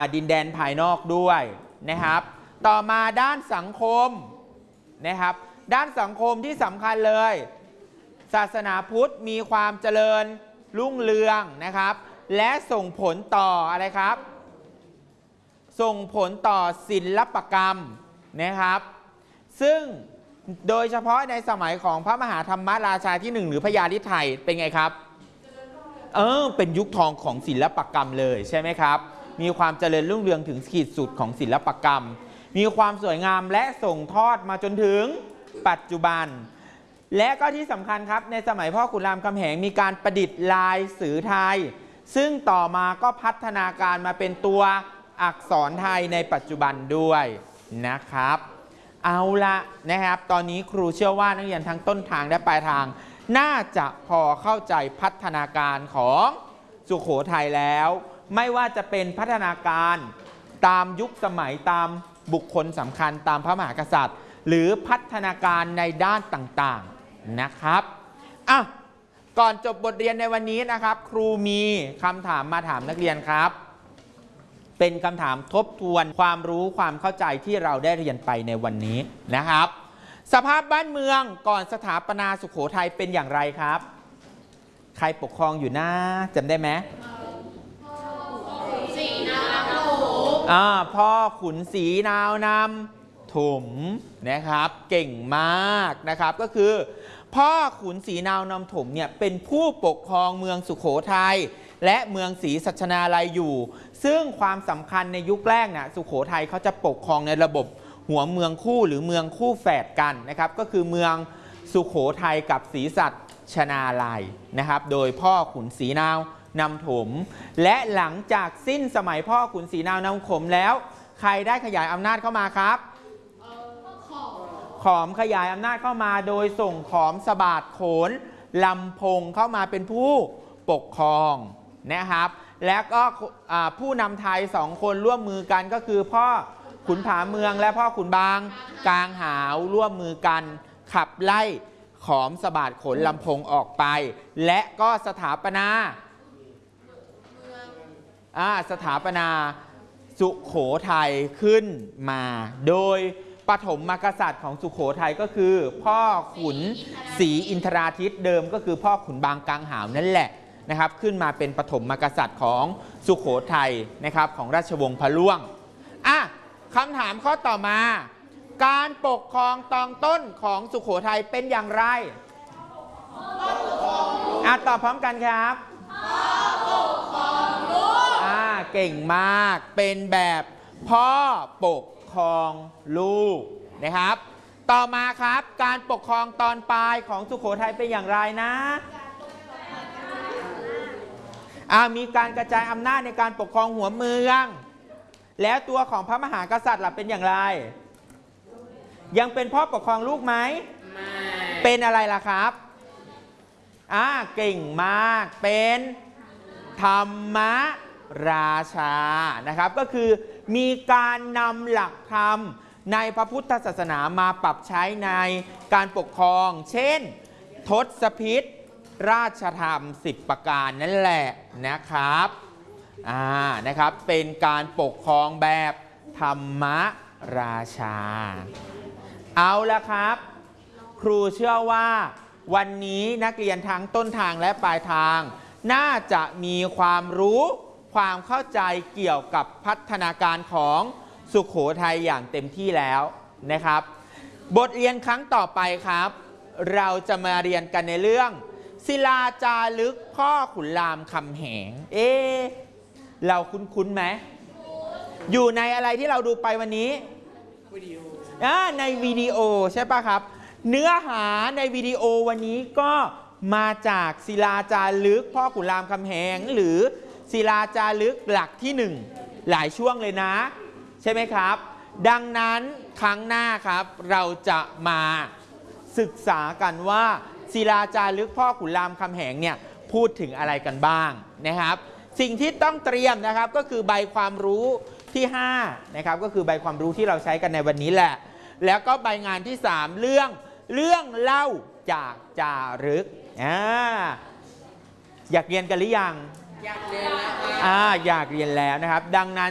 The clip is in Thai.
ดินแดนภายนอกด้วยนะครับต่อมาด้านสังคมนะครับด้านสังคมที่สำคัญเลยศาสนาพุทธมีความเจริญรุ่งเรืองนะครับและส่งผลต่ออะไรครับส่งผลต่อศิลปกรรมนะครับซึ่งโดยเฉพาะในสมัยของพระมหาธรรมราชาที่1หรือพญาฤทัยเป็นไงครับเป็นยุคทองของศิลปกรรมเลยใช่ไหมครับมีความเจริญรุ่งเรืองถึงขีดสุดของศิลปกรรมมีความสวยงามและส่งทอดมาจนถึงปัจจุบันและก็ที่สำคัญครับในสมัยพ่อขุนรามคำแหงมีการประดิษฐ์ลายสื่อไทยซึ่งต่อมาก็พัฒนาการมาเป็นตัวอักษรไทยในปัจจุบันด้วยนะครับเอาละนะครับตอนนี้ครูเชื่อว่านักเรียนทั้งต้นทางและปลายทางน่าจะพอเข้าใจพัฒนาการของสุโขทัยแล้วไม่ว่าจะเป็นพัฒนาการตามยุคสมัยตามบุคคลสำคัญตามพระมหากษัตริย์หรือพัฒนาการในด้านต่างๆนะครับก่อนจบบทเรียนในวันนี้นะครับครูมีคำถามมาถามนักเรียนครับเป็นคำถามทบทวนความรู้ความเข้าใจที่เราได้เรียนไปในวันนี้นะครับสภาพบ้านเมืองก่อนสถาปนาสุโขทัยเป็นอย่างไรครับใครปกครองอยู่นะจำได้ไหมพ่อขุนศรีนาวนำถมนะครับเก่งมากนะครับก็คือพ่อขุนศรีนาวนำถมเนี่ยเป็นผู้ปกครองเมืองสุโขทัยและเมืองศรีสัชนาลัยอยู่ซึ่งความสำคัญในยุคแรกนะสุโขทัยเขาจะปกครองในระบบหัวเมืองคู่หรือเมืองคู่แฝดกันนะครับก็คือเมืองสุโขทัยกับศรีสัชนาลัยนะครับโดยพ่อขุนศรีนาวนำถมและหลังจากสิ้นสมัยพ่อขุนศรีนาวนำถมแล้วใครได้ขยายอำนาจเข้ามาครับขอมขยายอำนาจเข้ามาโดยส่งขอมสบาทโขนลำพงเข้ามาเป็นผู้ปกครองนะครับและก็ผู้นำไทย2 คนร่วมมือกันก็คือพ่อขุนผาเมืองและพ่อขุนบางกลางหาวร่วมมือกันขับไล่ขอมสบาทโขนลำพงออกไปและก็สถาปนาสุโขทัยขึ้นมาโดยปฐมกษัตริย์ของสุโขทัยก็คือพ่อขุนศรีอินทราทิตย์เดิมก็คือพ่อขุนบางกลางหาวนั่นแหละนะครับขึ้นมาเป็นปฐมกษัตริย์ของสุโขทัยนะครับของราชวงศ์พระล่วงคำถามข้อต่อมาการปกครองตอนต้นของสุโขทัยเป็นอย่างไรตอบพร้อมกันครับเก่งมากเป็นแบบพ่อปกครองลูกนะครับต่อมาครับการปกครองตอนปลายของสุโขทัยเป็นอย่างไรนะมีการกระจายอำนาจในการปกครองหัวเมืองแล้วตัวของพระมหากษัตริย์ล่ะเป็นอย่างไรยังเป็นพ่อปกครองลูกไหมไม่เป็นอะไรล่ะครับเก่งมากเป็นธรรมราชานะครับก็คือมีการนำหลักธรรมในพระพุทธศาสนามาปรับใช้ในการปกครองเช่นทศพิธราชธรรม10 ประการนั่นแหละนะครับนะครับเป็นการปกครองแบบธรรมราชาเอาละครับครูเชื่อว่าวันนี้นักเรียนทั้งต้นทางและปลายทางน่าจะมีความรู้ความเข้าใจเกี่ยวกับพัฒนาการของสุโขทัยอย่างเต็มที่แล้วนะครับบทเรียนครั้งต่อไปครับเราจะมาเรียนกันในเรื่องศิลาจารึกพ่อขุนรามคำแหงเราคุ้นไหมอยู่ในอะไรที่เราดูไปวันนี้วิดีโอในวิดีโอใช่ปะครับเนื้อหาในวิดีโอวันนี้ก็มาจากศิลาจารึกพ่อขุนรามคำแหงหรือศิลาจารึกหลักที่1หลายช่วงเลยนะใช่ไหมครับดังนั้นครั้งหน้าครับเราจะมาศึกษากันว่าศิลาจารึกพ่อขุนรามคำแหงเนี่ยพูดถึงอะไรกันบ้างนะครับสิ่งที่ต้องเตรียมนะครับก็คือใบความรู้ที่5นะครับก็คือใบความรู้ที่เราใช้กันในวันนี้แหละแล้วก็ใบงานที่3เรื่องเล่าจากจารึกอยากเรียนกันหรือยังอยากเรียนแล้วอยากเรียนแล้วนะครับดังนั้น